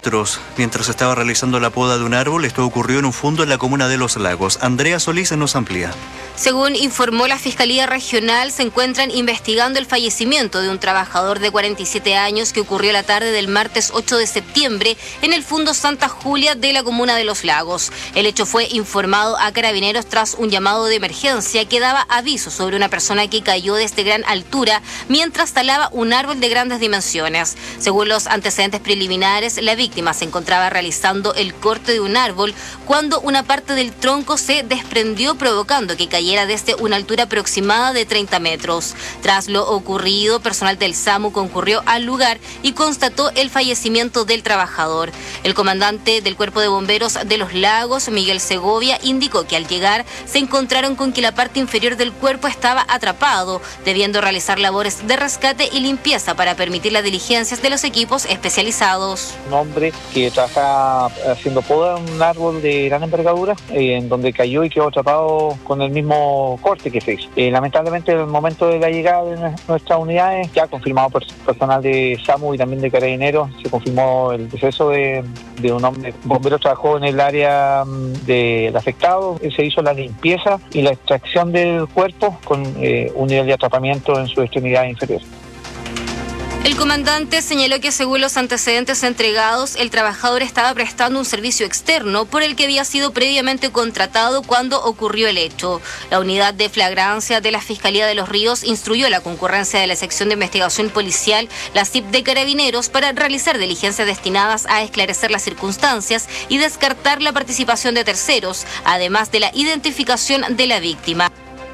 metros mientras estaba realizando la poda de un árbol. Esto ocurrió en un fundo en la comuna de Los Lagos. Andrea Solís nos amplía. Según informó la Fiscalía Regional, se encuentran investigando el fallecimiento de un trabajador de 47 años que ocurrió la tarde del martes 8 de septiembre en el Fundo Santa Julia de la comuna de Los Lagos. El hecho fue informado a Carabineros tras un llamado de emergencia que daba aviso sobre una persona que cayó desde gran altura mientras talaba un árbol de grandes dimensiones. Según los antecedentes preliminares, la víctima se encontraba realizando el corte de un árbol cuando una parte del tronco se desprendió, provocando que cayera desde una altura aproximada de 30 metros. Tras lo ocurrido, personal del SAMU concurrió al lugar y constató el fallecimiento del trabajador. El comandante del Cuerpo de Bomberos de Los Lagos, Miguel Segovia, indicó que al llegar se encontraron con que la parte inferior del cuerpo estaba atrapado, debiendo realizar labores de rescate y limpieza para permitir las diligencias de los equipos especializados. Un hombre que trabaja haciendo poda en un árbol de gran envergadura, en donde cayó y quedó atrapado con el mismo corte que se hizo. Lamentablemente, en el momento de la llegada de nuestras unidades, ya confirmado por personal de SAMU y también de Carabineros, se confirmó el deceso de un hombre. Bombero trabajó en el área del afectado, se hizo la limpieza y la extracción del cuerpo con un nivel de atrapamiento en su extremidad inferior. El comandante señaló que según los antecedentes entregados, el trabajador estaba prestando un servicio externo por el que había sido previamente contratado cuando ocurrió el hecho. La unidad de flagrancia de la Fiscalía de Los Ríos instruyó a la concurrencia de la sección de investigación policial, la CIP de Carabineros, para realizar diligencias destinadas a esclarecer las circunstancias y descartar la participación de terceros, además de la identificación de la víctima.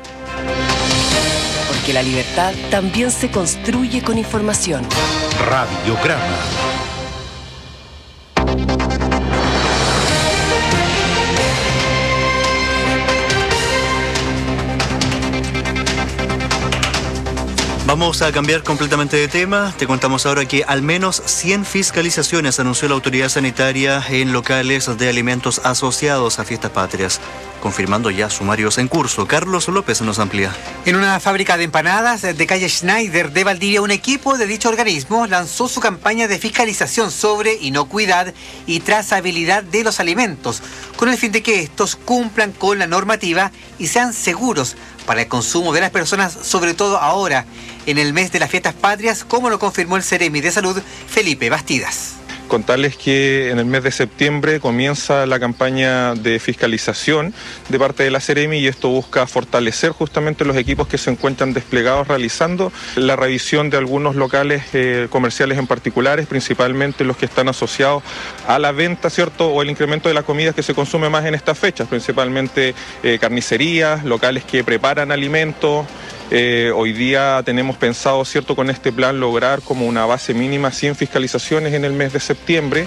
Porque la libertad también se construye con información. Radiograma. Vamos a cambiar completamente de tema. Te contamos ahora que al menos 100 fiscalizaciones anunció la autoridad sanitaria en locales de alimentos asociados a fiestas patrias, confirmando ya sumarios en curso. Carlos López nos amplía. En una fábrica de empanadas de calle Schneider de Valdivia, un equipo de dicho organismo lanzó su campaña de fiscalización sobre inocuidad y trazabilidad de los alimentos, con el fin de que estos cumplan con la normativa y sean seguros para el consumo de las personas, sobre todo ahora, en el mes de las fiestas patrias, como lo confirmó el Seremi de Salud, Felipe Bastidas. Contarles que en el mes de septiembre comienza la campaña de fiscalización de parte de la Seremi y esto busca fortalecer justamente los equipos que se encuentran desplegados realizando la revisión de algunos locales comerciales en particulares, principalmente los que están asociados a la venta, ¿cierto?, o el incremento de las comidas que se consume más en estas fechas, principalmente carnicerías, locales que preparan alimentos. Hoy día tenemos pensado, ¿cierto?, con este plan lograr como una base mínima 100 fiscalizaciones en el mes de septiembre.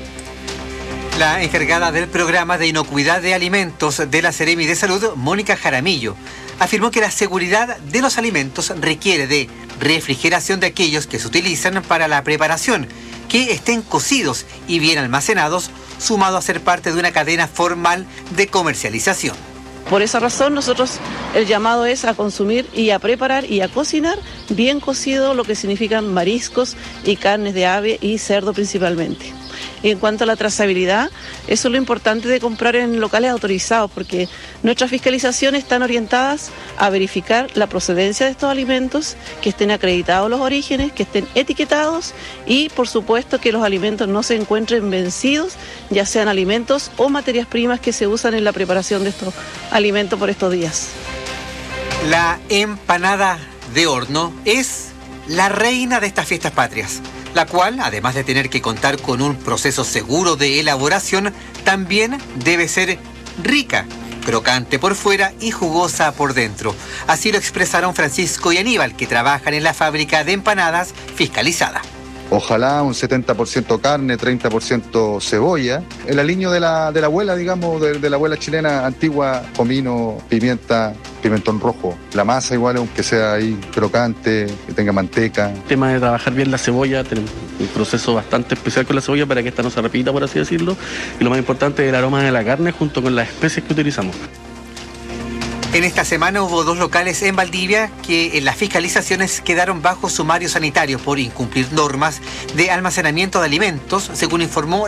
La encargada del programa de inocuidad de alimentos de la Seremi de Salud, Mónica Jaramillo, afirmó que la seguridad de los alimentos requiere de refrigeración de aquellos que se utilizan para la preparación, que estén cocidos y bien almacenados, sumado a ser parte de una cadena formal de comercialización. Por esa razón nosotros el llamado es a consumir y a preparar y a cocinar bien cocido lo que significan mariscos y carnes de ave y cerdo principalmente. Y en cuanto a la trazabilidad, eso es lo importante de comprar en locales autorizados, porque nuestras fiscalizaciones están orientadas a verificar la procedencia de estos alimentos, que estén acreditados los orígenes, que estén etiquetados y por supuesto que los alimentos no se encuentren vencidos, ya sean alimentos o materias primas que se usan en la preparación de estos alimentos por estos días. La empanada de horno es la reina de estas fiestas patrias, la cual, además de tener que contar con un proceso seguro de elaboración, también debe ser rica, crocante por fuera y jugosa por dentro. Así lo expresaron Francisco y Aníbal, que trabajan en la fábrica de empanadas fiscalizada. Ojalá un 70% carne, 30% cebolla. En la línea de la abuela, digamos, de la abuela chilena antigua, comino, pimienta, pimentón rojo. La masa igual, aunque sea ahí crocante, que tenga manteca. El tema de trabajar bien la cebolla, tenemos un proceso bastante especial con la cebolla para que esta no se repita, por así decirlo. Y lo más importante es el aroma de la carne junto con las especies que utilizamos. En esta semana hubo 2 locales en Valdivia que en las fiscalizaciones quedaron bajo sumario sanitario por incumplir normas de almacenamiento de alimentos, según informó